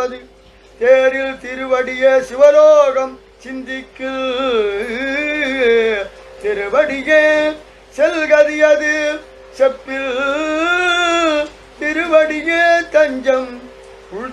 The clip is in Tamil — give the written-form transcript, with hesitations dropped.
செல்வது தேரில் திருவடியே சிவலோகம் சிந்திக்கு திருவடியே செல்கதியது செப்பில் திருவடியே தஞ்சம்